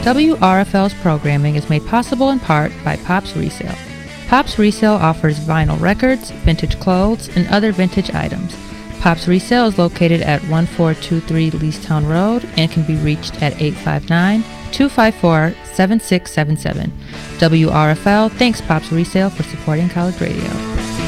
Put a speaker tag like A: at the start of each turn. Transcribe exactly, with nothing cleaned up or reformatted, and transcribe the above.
A: W R F L's programming is made possible in part by Pops Resale. Pops Resale offers vinyl records, vintage clothes, and other vintage items. Pops Resale is located at one four two three Leestown Road and can be reached at eight five nine, two five four, seven six seven seven. W R F L thanks Pops Resale for supporting college radio.